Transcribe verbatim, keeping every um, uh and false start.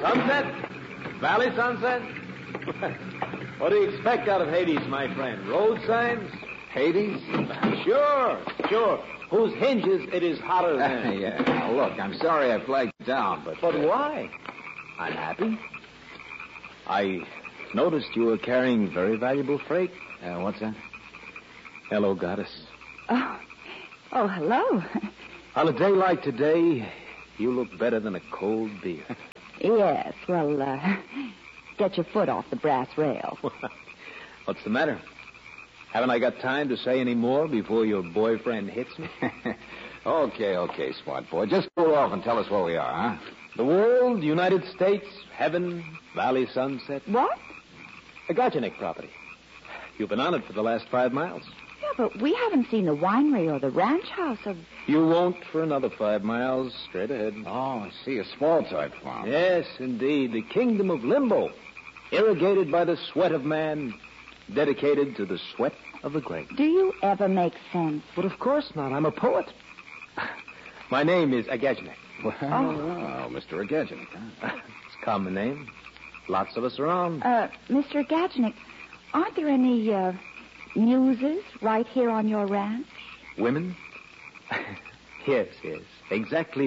Sunset? Valley sunset? What do you expect out of Hades, my friend? Road signs? Hades? Sure, sure. Whose hinges it is hotter than. yeah. Now, look, I'm sorry I flagged down, but... But uh, why? Unhappy? I noticed you were carrying very valuable freight. Uh, what's that? Hello, goddess. Oh, oh, hello. On a day like today, you look better than a cold beer. Yes, well, uh, get your foot off the brass rail. What's the matter? Haven't I got time to say any more before your boyfriend hits me? okay, okay, smart boy. Just cool off and tell us where we are, huh? The world, United States, heaven, valley sunset. What? A Gajanik property. You've been on it for the last five miles. Yeah, but we haven't seen the winery or the ranch house of... You won't for another five miles straight ahead. Oh, I see. A small type farm. Yes, indeed. The kingdom of Limbo. Irrigated by the sweat of man. Dedicated to the sweat of the great. Do you ever make sense? But of course not. I'm a poet. My name is Agajinik. Well, oh. Mister Agajinik, huh? It's a common name. Lots of us around. Uh, Mister Gajanik, aren't there any, uh, muses right here on your ranch? Women? Yes, yes. Exactly